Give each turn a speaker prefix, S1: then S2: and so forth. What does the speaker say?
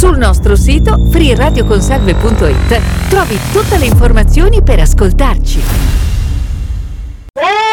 S1: Sul nostro sito freeradioconsalve.it trovi tutte le informazioni per ascoltarci.